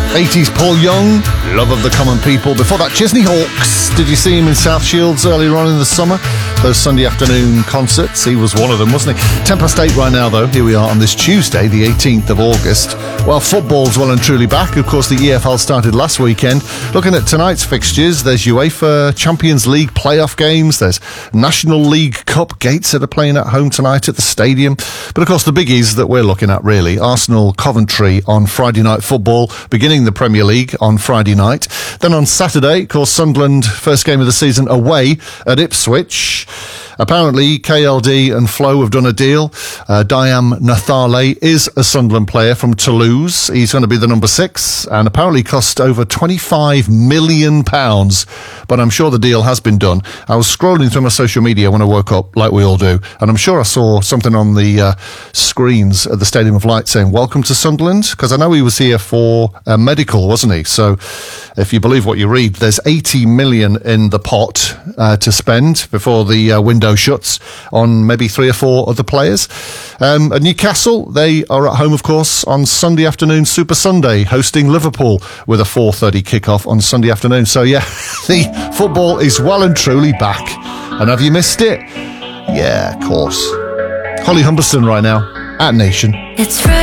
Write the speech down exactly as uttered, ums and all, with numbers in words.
eighties Paul Young, Love of the Common People. Before that, Chesney Hawkes. Did you see him in South Shields earlier on in the summer? Those Sunday afternoon concerts. He was one of them, wasn't he? ten past eight right now, though. Here we are on this Tuesday, the eighteenth of August. Well, football's well and truly back. Of course, the E F L started last weekend. Looking at tonight's fixtures, there's UEFA Champions League playoff games. There's National League Cup. Gateshead are playing at home tonight at the stadium. But, of course, the biggies that we're looking at, really, Arsenal Coventry on Friday night football, beginning the Premier League on Friday night. Then on Saturday, of course, Sunderland, first game of the season away at Ipswich. Apparently, K L D and Flo have done a deal. Uh, Diam Nathale is a Sunderland player from Toulouse. He's going to be the number six and apparently cost over twenty-five million pounds. But I'm sure the deal has been done. I was scrolling through my social media when I woke up, like we all do, and I'm sure I saw something on the uh, screens at the Stadium of Light saying, "Welcome to Sunderland," because I know he was here for a medical, wasn't he? So if you believe what you read, there's eighty million in the pot uh, to spend before the uh, window shuts on maybe three or four other players. Um, at Newcastle, they are at home, of course, on Sunday afternoon, Super Sunday, hosting Liverpool with a four thirty kickoff on Sunday afternoon. So, yeah, the football is well and truly back. And have you missed it? Yeah, of course. Holly Humberston right now at Nation. It's